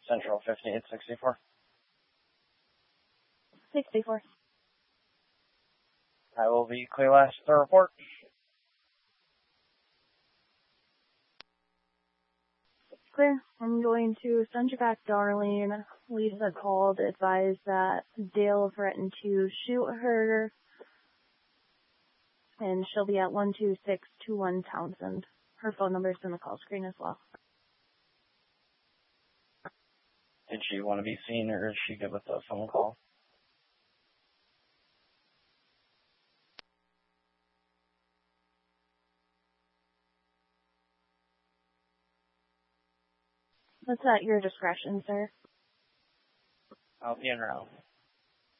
Central 5864. 64. I will be clear last to report. Clear. I'm going to send you back, Darlene. Lisa called, advised that Dale threatened to shoot her, and she'll be at 12621 Townsend. Her phone number's in the call screen as well. Did she want to be seen, or is she good with the phone call? That's at your discretion, sir. I'll be in route.